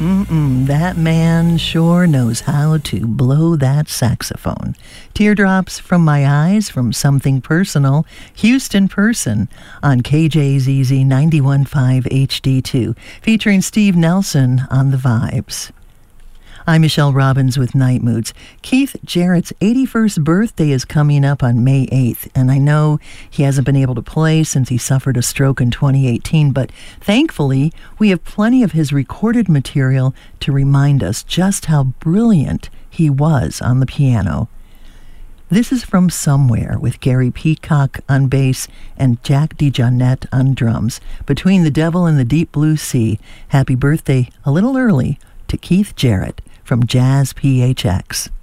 That man sure knows how to blow that saxophone. Teardrops from My Eyes from Something Personal, Houston Person on KJZZ 91.5 HD2, featuring Steve Nelson on the vibes. I'm Michelle Robbins with Night Moods. Keith Jarrett's 81st birthday is coming up on May 8th, and I know he hasn't been able to play since he suffered a stroke in 2018, but thankfully, we have plenty of his recorded material to remind us just how brilliant he was on the piano. This is from Somewhere with Gary Peacock on bass and Jack DeJohnette on drums. Between the Devil and the Deep Blue Sea, happy birthday a little early to Keith Jarrett from Jazz PHX.